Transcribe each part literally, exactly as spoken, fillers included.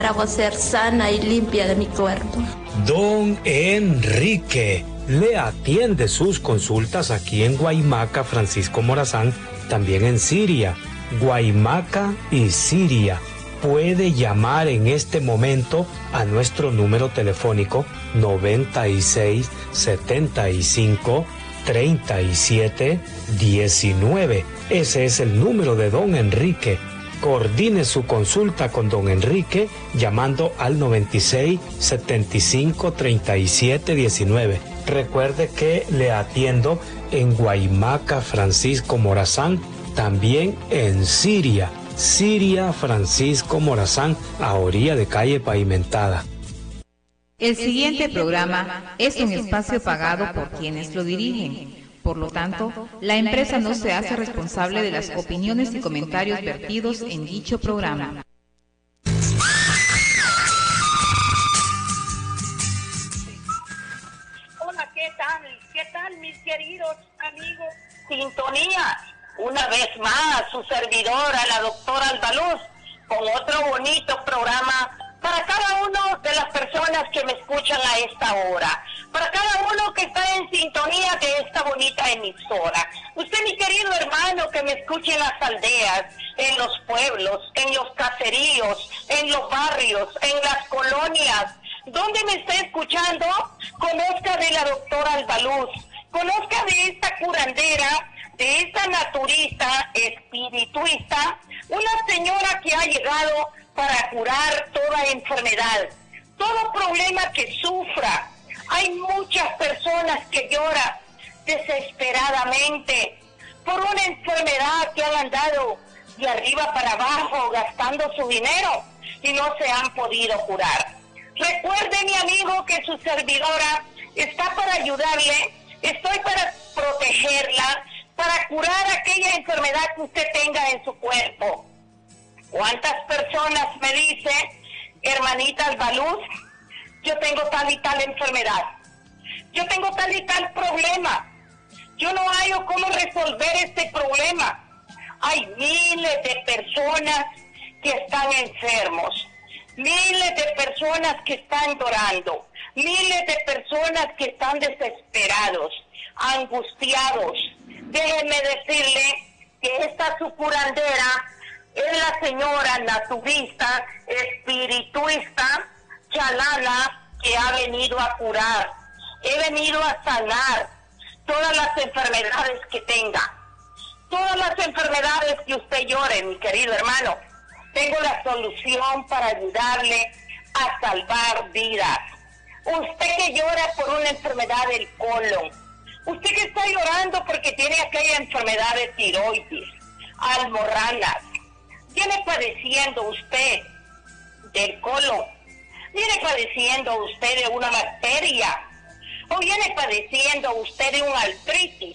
Para ser sana y limpia de mi cuerpo. Don Enrique le atiende sus consultas aquí en Guaymaca, Francisco Morazán, también en Siria, Guaymaca y Siria. Puede llamar en este momento a nuestro número telefónico noventa y seis, setenta y cinco, treinta y siete, diecinueve. Ese es el número de Don Enrique. Coordine su consulta con Don Enrique llamando al noventa y seis, setenta y cinco, treinta y siete, diecinueve. Recuerde que le atiendo en Guaymaca, Francisco Morazán, también en Siria, Siria, Francisco Morazán, a orilla de calle pavimentada. El siguiente programa es un espacio pagado por quienes lo dirigen. Por lo tanto, la empresa no se hace responsable de las opiniones y comentarios vertidos en dicho programa. Hola, ¿qué tal? ¿Qué tal, mis queridos amigos? Sintonía, una vez más, su servidora, la doctora Albaluz, con otro bonito programa para cada una de las personas que me escuchan a esta hora, para cada uno que está en sintonía de esta bonita emisora. Usted, mi querido hermano, que me escuche en las aldeas, en los pueblos, en los caseríos, en los barrios, en las colonias, donde me esté escuchando, conozca de la doctora Albaluz, conozca de esta curandera, de esta naturista, espirituista, una señora que ha llegado para curar toda enfermedad, todo problema que sufra. Hay muchas personas que lloran desesperadamente por una enfermedad que han andado de arriba para abajo gastando su dinero y no se han podido curar. Recuerde, mi amigo, que su servidora está para ayudarle, estoy para protegerla, para curar aquella enfermedad que usted tenga en su cuerpo. ¿Cuántas personas me dicen, hermanita Albaluz, yo tengo tal y tal enfermedad, yo tengo tal y tal problema, yo no hallo cómo resolver este problema? Hay miles de personas que están enfermos, miles de personas que están llorando, miles de personas que están desesperados, angustiados. Déjenme decirle que esta su curandera es la señora naturista, espirituista, chalana, que ha venido a curar. He venido a sanar todas las enfermedades que tenga. Todas las enfermedades que usted llore, mi querido hermano. Tengo la solución para ayudarle a salvar vidas. Usted que llora por una enfermedad del colon. Usted que está llorando porque tiene aquella enfermedad de tiroides, almorranas. Viene padeciendo usted del colon, viene padeciendo usted de una bacteria, o viene padeciendo usted de un artritis,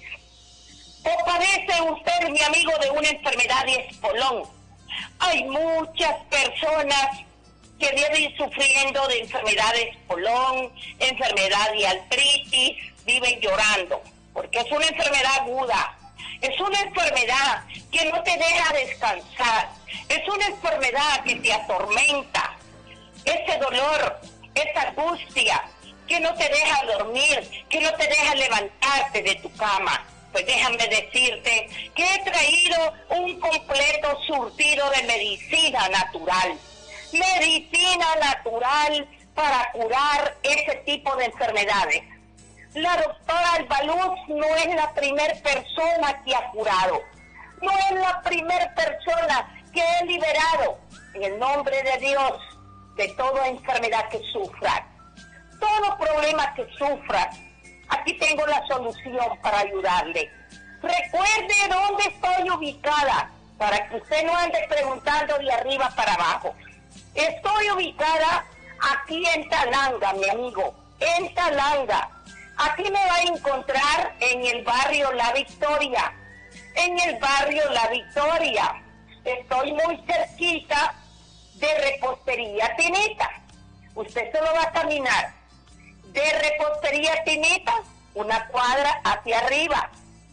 o padece usted, mi amigo, de una enfermedad de espolón. Hay muchas personas que vienen sufriendo de enfermedad de espolón, enfermedad de artritis, viven llorando, porque es una enfermedad aguda. Es una enfermedad que no te deja descansar. Es una enfermedad que te atormenta. Ese dolor, esa angustia, que no te deja dormir, que no te deja levantarte de tu cama. Pues déjame decirte que he traído un completo surtido de medicina natural. Medicina natural para curar ese tipo de enfermedades. La doctora Albaluz no es la primera persona que ha curado, no es la primera persona que he liberado, en el nombre de Dios, de toda enfermedad que sufra, todo problema que sufra. Aquí tengo la solución para ayudarle. Recuerde dónde estoy ubicada, para que usted no ande preguntando de arriba para abajo. Estoy ubicada aquí en Talanga, mi amigo, en Talanga. Aquí me va a encontrar en el barrio La Victoria, en el barrio La Victoria. Estoy muy cerquita de Repostería Tinita. Usted solo va a caminar de Repostería Tinita una cuadra hacia arriba.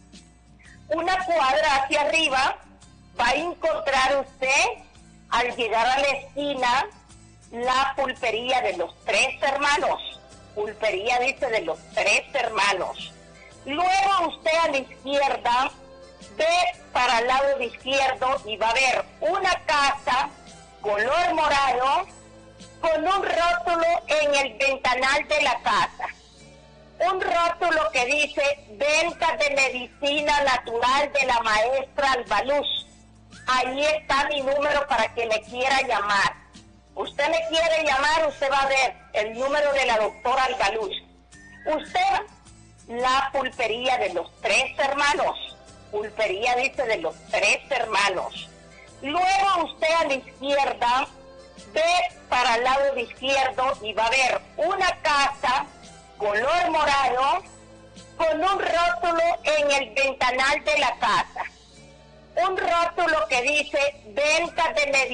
Una cuadra hacia arriba va a encontrar usted, al llegar a la esquina, la pulpería de los tres hermanos. Pulpería dice de los tres hermanos. Luego usted a la izquierda ve para el lado de izquierdo y va a ver una casa color morado con un rótulo en el ventanal de la casa. Un rótulo que dice venta de medicina natural de la maestra Albaluz. Ahí está mi número para que me quiera llamar. Usted me quiere llamar, usted va a ver el número de la doctora Albaluz. Usted, la pulpería de los tres hermanos. Pulpería dice de los tres hermanos. Luego usted a la izquierda ve para el lado de izquierdo y va a ver una casa color morado con un rótulo en el ventanal de la casa. Un rótulo que dice venta de medicina